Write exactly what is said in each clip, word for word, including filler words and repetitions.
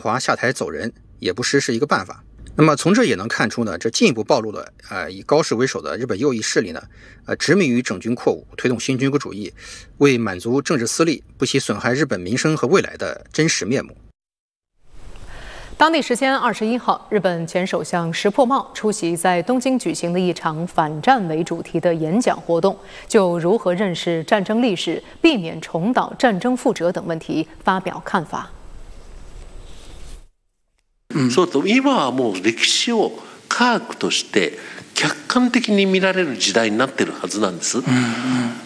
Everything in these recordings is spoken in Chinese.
华下台走人，也不失是一个办法。那么从这也能看出呢，这进一步暴露了呃以高氏为首的日本右翼势力呢，呃执迷于整军扩武，推动新军国主义，为满足政治私利，不惜损害日本民生和未来的真实面目。 当地时间二十一号，日本前首相石破茂出席在东京举行的一场反战为主题的演讲活动，就如何认识战争历史、避免重蹈战争覆辙等问题发表看法。 うん、そうと今はもう歴史を科学として客観的に見られる時代になってるはずなんです。うんうん、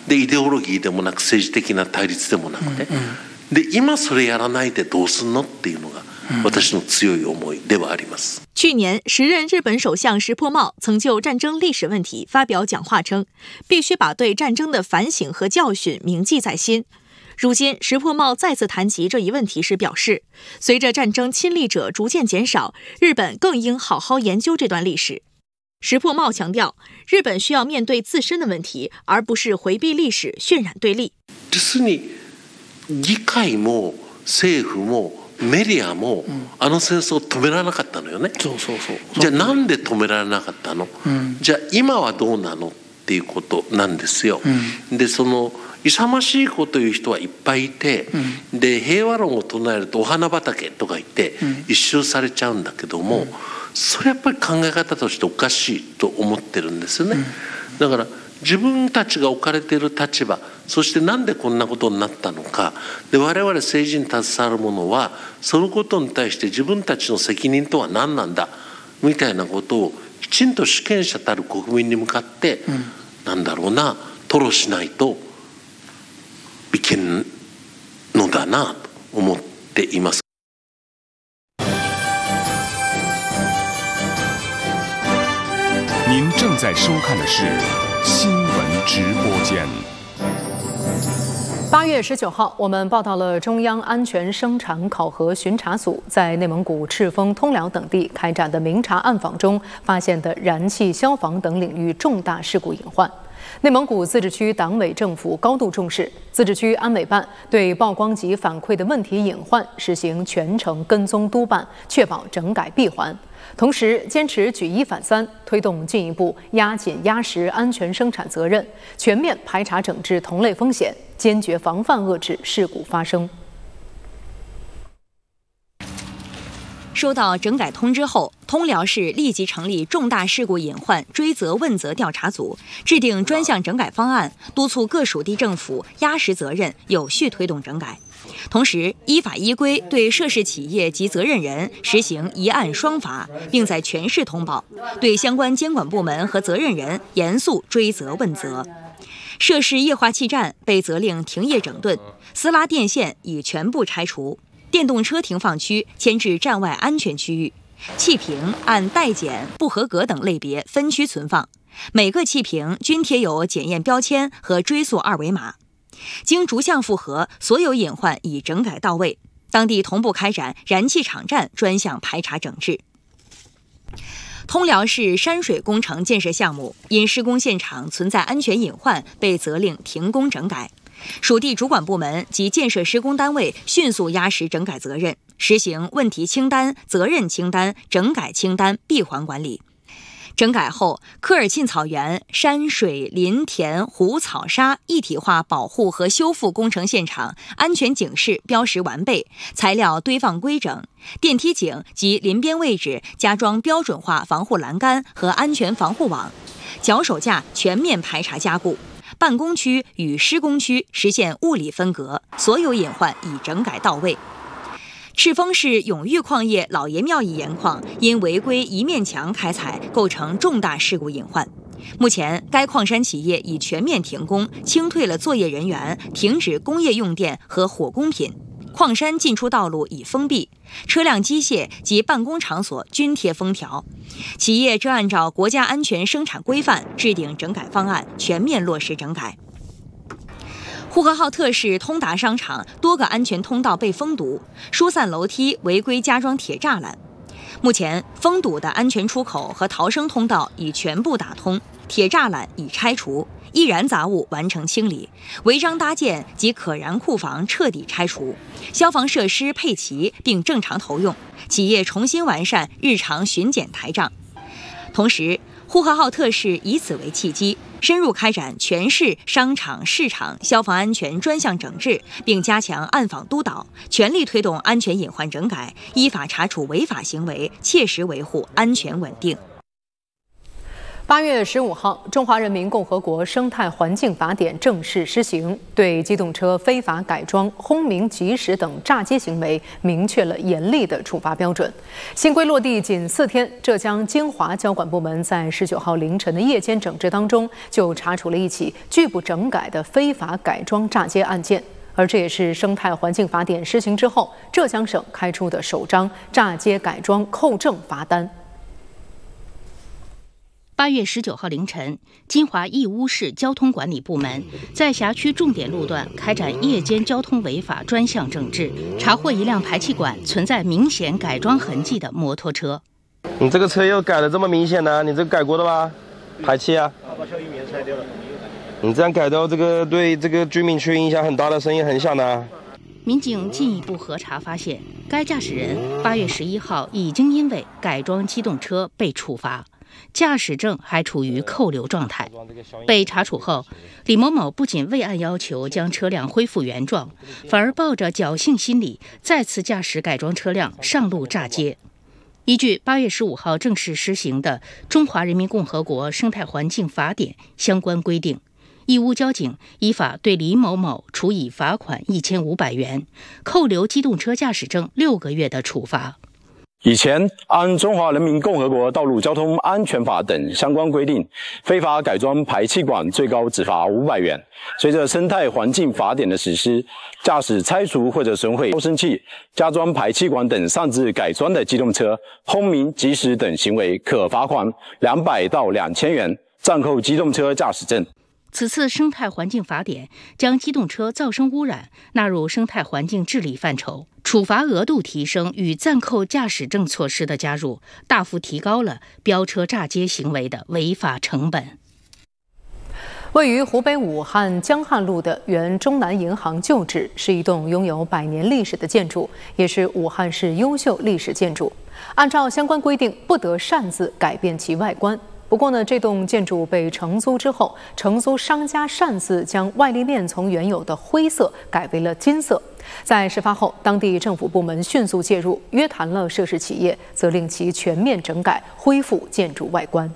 でイデオロギーでもなく政治的な対立でもなくて、うんうん、で今それやらないでどうすんのっていうのが私の強い思いではあります。 去年，时任日本首相石破茂曾就战争历史问题发表讲话称，必须把对战争的反省和教训铭记在心。如今，石破茂再次谈及这一问题时表示，随着战争亲历者逐渐减少，日本更应好好研究这段历史。石破茂强调，日本需要面对自身的问题，而不是回避历史、渲染对立。 実に議会も政府もメディアもあの戦争を止められなかったのよね。そうそうそう。じゃあなんで止められなかったの？うん、じゃあ今はどうなのっていうことなんですよ。うん、でその勇ましいこと言う人はいっぱいいて、うん、で平和論を唱えるとお花畑とか言って一周されちゃうんだけども、うん、それやっぱり考え方としておかしいと思ってるんですよね。うん、だから自分たちが置かれている立場、そしてなんでこんなことになったのか、で我々政治に携わる者はそのことに対して自分たちの責任とは何なんだみたいなことをきちんと主権者たる国民に向かって、うん、なんだろうな吐露しないといけんのだなと思っています。 您正在收看的是新闻直播间。 八月十九号，我们报道了中央安全生产考核巡查组在内蒙古赤峰、通辽等地开展的明察暗访中发现的燃气、消防等领域重大事故隐患。内蒙古自治区党委政府高度重视，自治区安委办对曝光及反馈的问题隐患实行全程跟踪督办，确保整改闭环。同时，坚持举一反三，推动进一步压紧压实安全生产责任，全面排查整治同类风险，坚决防范遏制事故发生。 收到整改通知后，通辽市立即成立重大事故隐患追责问责调查组，制定专项整改方案，督促各属地政府压实责任，有序推动整改。同时，依法依规对涉事企业及责任人实行一案双罚，并在全市通报，对相关监管部门和责任人严肃追责问责。涉事液化气站被责令停业整顿，私拉电线已全部拆除。电动车停放区迁至站外安全区域，气瓶按待检、不合格等类别分区存放，每个气瓶均贴有检验标签和追溯二维码。经逐项复核，所有隐患已整改到位。当地同步开展燃气场站专项排查整治。通辽市山水工程建设项目因施工现场存在安全隐患，被责令停工整改。属地主管部门及建设施工单位迅速压实整改责任，实行问题清单、责任清单、整改清单闭环管理。整改后，科尔沁草原山水林田湖草沙一体化保护和修复工程现场安全警示标识完备，材料堆放规整，电梯井及临边位置加装标准化防护栏杆和安全防护网，脚手架全面排查加固。办公区与施工区实现物理分隔，所有隐患已整改到位。赤峰市永裕矿业老爷庙一盐矿因违规一面墙开采，构成重大事故隐患。目前，该矿山企业已全面停工，清退了作业人员，停止工业用电和火工品。矿山进出道路已封闭，车辆、机械及办公场所均贴封条。企业正按照国家安全生产规范制定整改方案，全面落实整改。呼和浩特市通达商场多个安全通道被封堵，疏散楼梯违规加装铁栅栏。目前，封堵的安全出口和逃生通道已全部打通，铁栅栏已拆除， 易燃杂物完成清理，违章搭建及可燃库房彻底拆除，消防设施配齐并正常投用，企业重新完善日常巡检台账。同时，呼和浩特市以此为契机，深入开展全市商场、市场消防安全专项整治，并加强暗访督导，全力推动安全隐患整改，依法查处违法行为，切实维护安全稳定。 八月十五号，《中华人民共和国生态环境法典》正式施行，对机动车非法改装、轰鸣疾驶等炸街行为明确了严厉的处罚标准。新规落地仅四天，浙江金华交管部门在十九号凌晨的夜间整治当中，就查处了一起拒不整改的非法改装炸街案件。而这也是生态环境法典施行之后，浙江省开出的首张炸街改装扣证罚单。 八月十九号凌晨，金华义乌市交通管理部门在辖区重点路段开展夜间交通违法专项整治，查获一辆排气管存在明显改装痕迹的摩托车。 你这个车又改的这么明显呢？你这个改过的吧？排气啊！你这样改到这个对这个居民区影响很大的，声音很响的。 民警进一步核查发现，该驾驶人八月十一号已经因为改装机动车被处罚。驾驶证还处于扣留状态。被查处后，李某某不仅未按要求将车辆恢复原状，反而抱着侥幸心理，再次驾驶改装车辆上路炸街。依据八月十五号正式施行的《中华人民共和国生态环境法典》相关规定，义乌交警依法对李某某处以罚款一千五百元，扣留机动车驾驶证六个月的处罚。 以前按《中华人民共和国道路交通安全法》等相关规定，非法改装排气管最高只罚五百元。随着《生态环境法典》的实施，驾驶拆除或者损毁扬声器、加装排气管等擅自改装的机动车，轰鸣、疾驶等行为，可罚款两百到两千元，暂扣机动车驾驶证。 此次生态环境法典将机动车噪声污染纳入生态环境治理范畴，处罚额度提升与暂扣驾驶证措施的加入，大幅提高了飙车炸街行为的违法成本。 位于湖北武汉江汉路的原中南银行旧址是一栋拥有百年历史的建筑，也是武汉市优秀历史建筑。按照相关规定，不得擅自改变其外观。不过呢，这栋建筑被承租之后，承租商家擅自将外立面从原有的灰色改为了金色。在事发后，当地政府部门迅速介入，约谈了涉事企业，责令其全面整改，恢复建筑外观。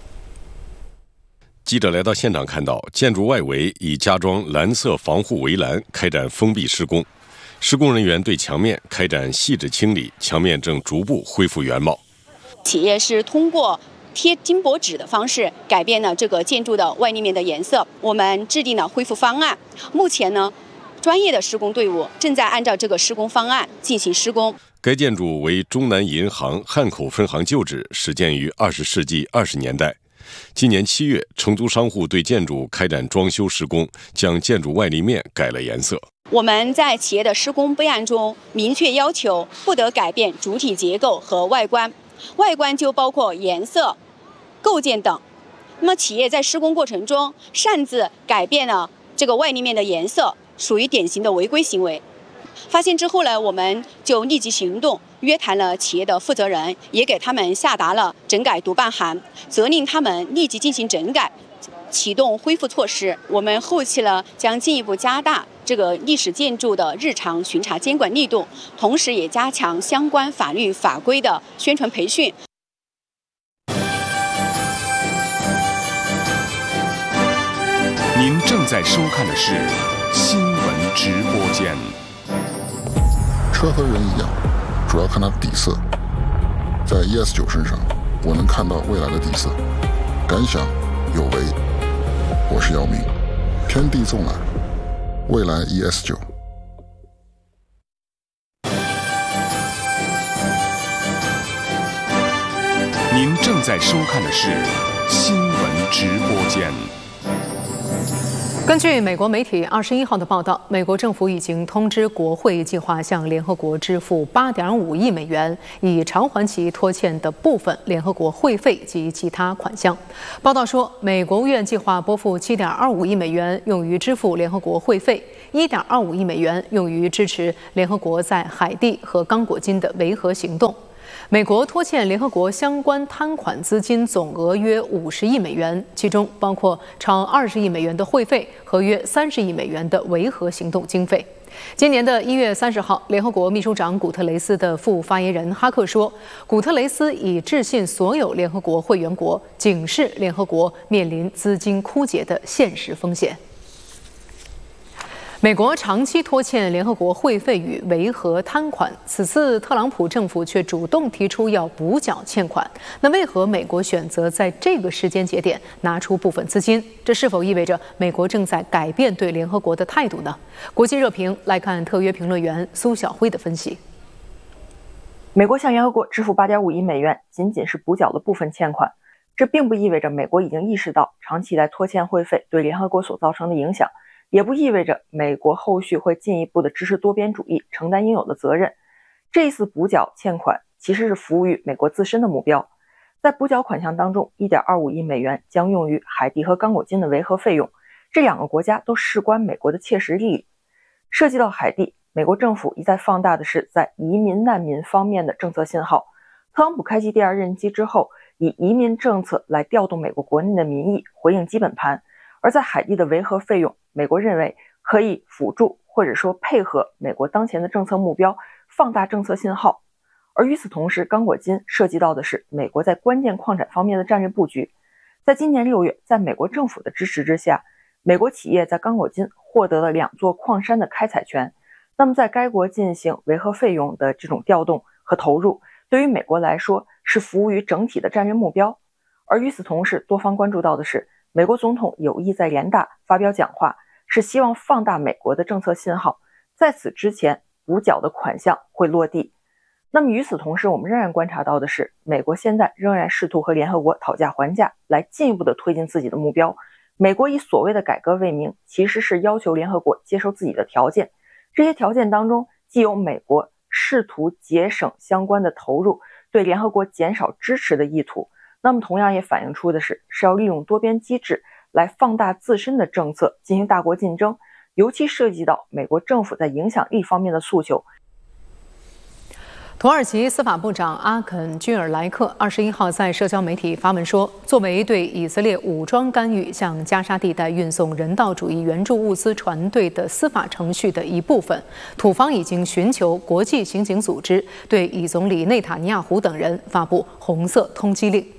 记者来到现场，看到建筑外围已加装蓝色防护围栏，开展封闭施工。施工人员对墙面开展细致清理，墙面正逐步恢复原貌。 企业是通过贴金箔纸的方式改变了这个建筑的外立面的颜色。我们制定了恢复方案，目前呢，专业的施工队伍正在按照这个施工方案进行施工。 该建筑为中南银行汉口分行旧址，始建于二十世纪二十年代。今年七月，承租商户对建筑开展装修施工，将建筑外立面改了颜色。 我们在企业的施工备案中明确要求，不得改变主体结构和外观，外观就包括颜色、构件等。那么企业在施工过程中擅自改变了这个外立面的颜色，属于典型的违规行为。发现之后呢，我们就立即行动，约谈了企业的负责人，也给他们下达了整改督办函，责令他们立即进行整改，启动恢复措施。我们后期呢，将进一步加大这个历史建筑的日常巡查监管力度，同时也加强相关法律法规的宣传培训。 您正在收看的是新闻直播间。 车和人一样，主要看它底色。在 E S 九身上，我能看到未来的底色。感想有为，我是姚明。天地纵览，未来 E S 九。 您正在收看的是新闻直播间。 根据美国媒体二十一号的报道，美国政府已经通知国会，计划向联合国支付八点五亿美元，以偿还其拖欠的部分联合国会费及其他款项。报道说，美国务院计划拨付七点二五亿美元用于支付联合国会费，一点二五亿美元用于支持联合国在海地和刚果金的维和行动。美国拖欠联合国相关摊款资金总额约五十亿美元，其中包括超二十亿美元的会费和约三十亿美元的维和行动经费。今年的一月三十号，联合国秘书长古特雷斯的副发言人哈克说，古特雷斯已致信所有联合国会员国，警示联合国面临资金枯竭的现实风险。美国长期拖欠联合国会费与维和摊款，此次特朗普政府却主动提出要补缴欠款。那为何美国选择在这个时间节点拿出部分资金？这是否意味着美国正在改变对联合国的态度呢？国际热评来看特约评论员苏晓辉的分析。 美国向联合国支付 八点五亿美元，仅仅是补缴了部分欠款，这并不意味着美国已经意识到长期以来拖欠会费对联合国所造成的影响。也不意味着美国后续会进一步的支持多边主义，承担应有的责任。这一次补缴欠款其实是服务于美国自身的目标。在补缴款项当中 一点二五亿美元将用于海地和刚果金的维和费用，这两个国家都事关美国的切实利益。涉及到海地，美国政府一再放大的是在移民难民方面的政策信号。特朗普开启第二任期之后，以移民政策来调动美国国内的民意，回应基本盘。而在海地的维和费用，美国认为可以辅助或者说配合美国当前的政策目标，放大政策信号。而与此同时，刚果金涉及到的是美国在关键矿产方面的战略布局。在今年六月，在美国政府的支持之下，美国企业在刚果金获得了两座矿山的开采权。那么在该国进行维和费用的这种调动和投入，对于美国来说是服务于整体的战略目标。而与此同时，多方关注到的是美国总统有意在联大发表讲话，是希望放大美国的政策信号，在此之前补缴的款项会落地。那么与此同时，我们仍然观察到的是，美国现在仍然试图和联合国讨价还价，来进一步的推进自己的目标。美国以所谓的改革为名，其实是要求联合国接受自己的条件。这些条件当中，既有美国试图节省相关的投入，对联合国减少支持的意图，那么同样也反映出的是，是要利用多边机制来放大自身的政策，进行大国竞争，尤其涉及到美国政府在影响力方面的诉求。 土耳其司法部长阿肯·居尔莱克二十一号在社交媒体发文说，作为对以色列武装干预向加沙地带运送人道主义援助物资船队的司法程序的一部分，土方已经寻求国际刑警组织对以总理内塔尼亚胡等人发布红色通缉令。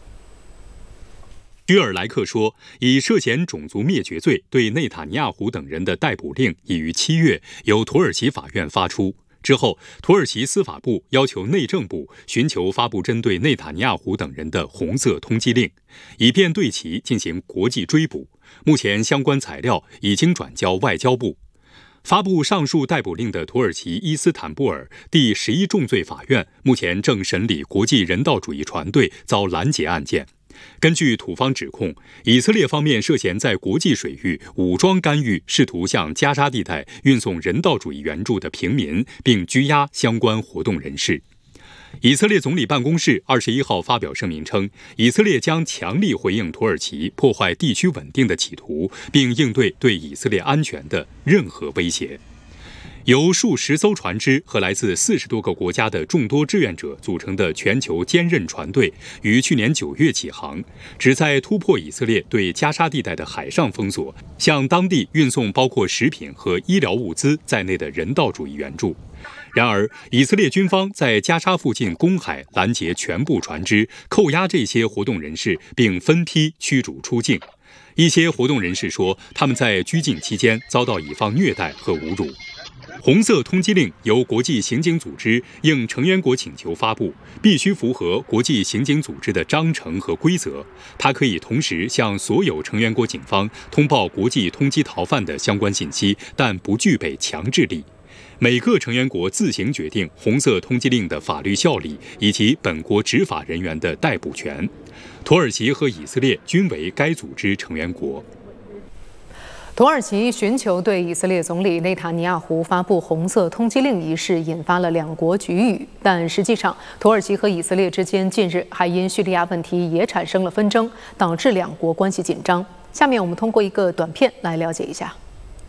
居尔莱克说，以涉嫌种族灭绝罪对内塔尼亚胡等人的逮捕令已于七月由土耳其法院发出。之后，土耳其司法部要求内政部寻求发布针对内塔尼亚胡等人的红色通缉令，以便对其进行国际追捕。目前相关材料已经转交外交部。发布上述逮捕令的土耳其伊斯坦布尔第十一重罪法院目前正审理国际人道主义船队遭拦截案件。根据土方指控，以色列方面涉嫌在国际水域武装干预，试图向加沙地带运送人道主义援助的平民，并拘押相关活动人士。以色列总理办公室二十一号发表声明称，以色列将强力回应土耳其破坏地区稳定的企图，并应对对以色列安全的任何威胁。由数十艘船只和来自四十多个国家的众多志愿者组成的全球坚韧船队，于去年九月起航，旨在突破以色列对加沙地带的海上封锁，向当地运送包括食品和医疗物资在内的人道主义援助。然而，以色列军方在加沙附近公海拦截全部船只，扣押这些活动人士，并分批驱逐出境。一些活动人士说，他们在拘禁期间遭到以方虐待和侮辱。红色通缉令由国际刑警组织应成员国请求发布，必须符合国际刑警组织的章程和规则。它可以同时向所有成员国警方通报国际通缉逃犯的相关信息，但不具备强制力。每个成员国自行决定红色通缉令的法律效力以及本国执法人员的逮捕权。土耳其和以色列均为该组织成员国。 土耳其寻求对以色列总理内塔尼亚胡发布红色通缉令一事引发了两国局域，但实际上，土耳其和以色列之间近日还因叙利亚问题也产生了纷争，导致两国关系紧张。下面我们通过一个短片来了解一下。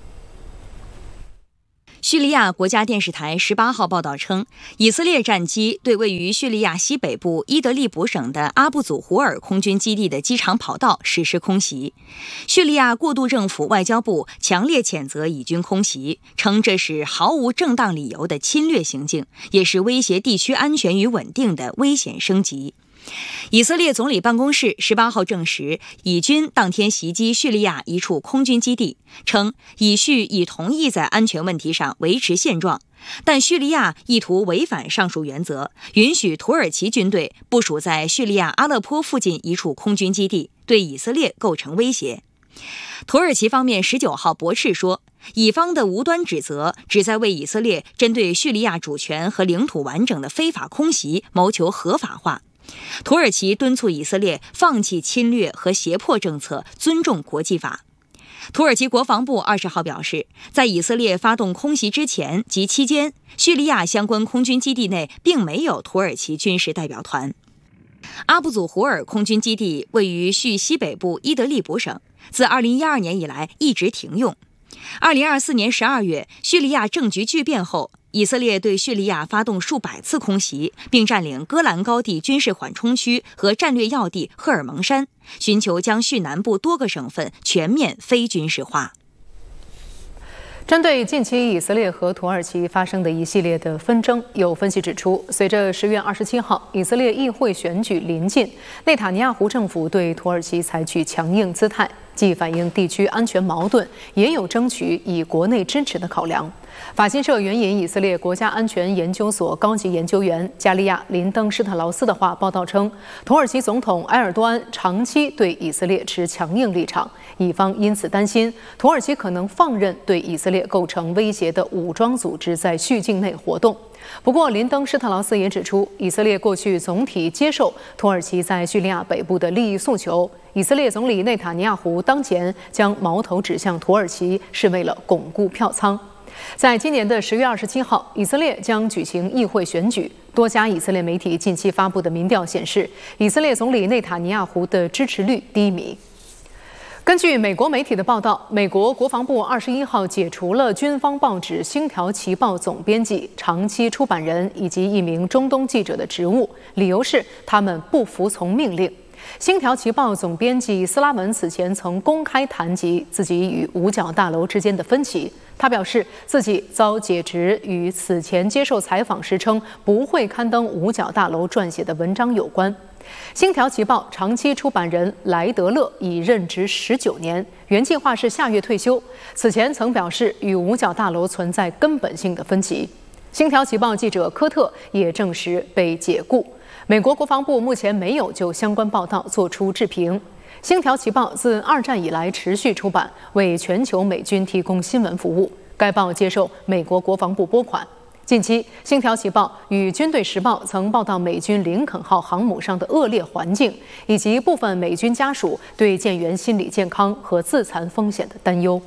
叙利亚国家电视台十八号报道称，以色列战机对位于叙利亚西北部伊德利卜省的阿布祖胡尔空军基地的机场跑道实施空袭。叙利亚过渡政府外交部强烈谴责以军空袭，称这是毫无正当理由的侵略行径，也是威胁地区安全与稳定的危险升级。以色列总理办公室十八号证实，以军当天袭击叙利亚一处空军基地，称以叙已同意在安全问题上维持现状，但叙利亚意图违反上述原则，允许土耳其军队部署在叙利亚阿勒颇附近一处空军基地，对以色列构成威胁。土耳其方面十九号驳斥说，以方的无端指责旨在为以色列针对叙利亚主权和领土完整的非法空袭谋求合法化。土耳其敦促以色列放弃侵略和胁迫政策，尊重国际法。土耳其国防部二十号表示，在以色列发动空袭之前及期间，叙利亚相关空军基地内并没有土耳其军事代表团。阿布祖胡尔空军基地位于叙西北部伊德利卜省，自二零一二年以来一直停用。二零二四年十二月，叙利亚政局巨变后，以色列对叙利亚发动数百次空袭，并占领戈兰高地军事缓冲区和战略要地赫尔蒙山，寻求将叙南部多个省份全面非军事化。 针对近期以色列和土耳其发生的一系列的纷争，有分析指出，随着十月二十七号以色列议会选举临近，内塔尼亚胡政府对土耳其采取强硬姿态，既反映地区安全矛盾，也有争取以国内支持的考量。法新社援引以色列国家安全研究所高级研究员加利亚·林登施特劳斯的话报道称，土耳其总统埃尔多安长期对以色列持强硬立场，以方因此担心土耳其可能放任对以色列构成威胁的武装组织在叙境内活动。不过，林登施特劳斯也指出，以色列过去总体接受土耳其在叙利亚北部的利益诉求。以色列总理内塔尼亚胡当前将矛头指向土耳其，是为了巩固票仓。在今年的十月二十七号，以色列将举行议会选举。多家以色列媒体近期发布的民调显示，以色列总理内塔尼亚胡的支持率低迷。根据美国媒体的报道，美国国防部二十一号解除了军方报纸《星条旗报》总编辑、长期出版人以及一名中东记者的职务，理由是他们不服从命令。星条旗报总编辑斯拉文此前曾公开谈及自己与五角大楼之间的分歧。他表示自己遭解职与此前接受采访时称不会刊登五角大楼撰写的文章有关。星条旗报长期出版人莱德勒已任职十九年，原计划是下月退休。此前曾表示与五角大楼存在根本性的分歧。星条旗报记者科特也证实被解雇。美国国防部目前没有就相关报道作出置评。星条旗报自二战以来持续出版，为全球美军提供新闻服务。该报接受美国国防部拨款。近期，星条旗报与军队时报曾报道美军林肯号航母上的恶劣环境，以及部分美军家属对舰员心理健康和自残风险的担忧。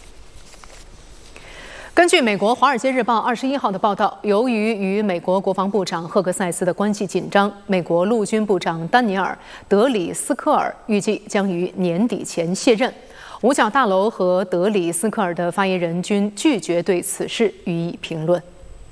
根据美国《华尔街日报》二十一号的报道，由于与美国国防部长赫格塞斯的关系紧张，美国陆军部长丹尼尔·德里斯科尔预计将于年底前卸任。五角大楼和德里斯科尔的发言人均拒绝对此事予以评论。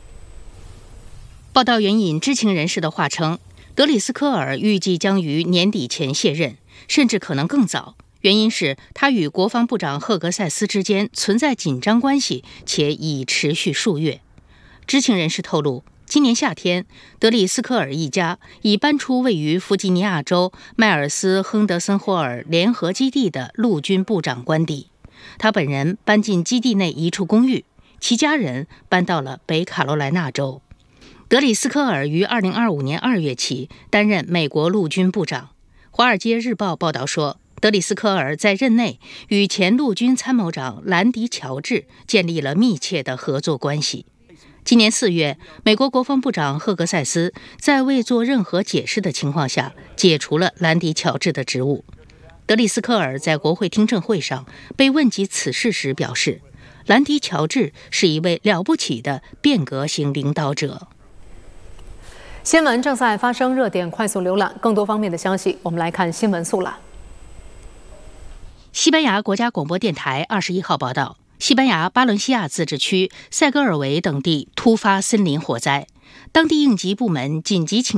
报道援引知情人士的话称，德里斯科尔预计将于年底前卸任，甚至可能更早。原因是他与国防部长赫格塞斯之间存在紧张关系，且已持续数月。知情人士透露，今年夏天，德里斯科尔一家已搬出位于弗吉尼亚州迈尔斯亨德森霍尔联合基地的陆军部长官邸。他本人搬进基地内一处公寓，其家人搬到了北卡罗来纳州。德里斯科尔于二零二五年二月起担任美国陆军部长。《华尔街日报》报道说，德里斯科尔在任内与前陆军参谋长兰迪·乔治建立了密切的合作关系。今年四月，美国国防部长赫格塞斯在未做任何解释的情况下解除了兰迪·乔治的职务。 德里斯科尔在国会听证会上被问及此事时表示，兰迪·乔治是一位了不起的变革型领导者。 新闻正在发生，热点快速浏览。更多方面的消息，我们来看新闻速览。 西班牙国家广播电台二十一号报道，西班牙巴伦西亚自治区塞戈尔维等地突发森林火灾，当地应急部门紧急请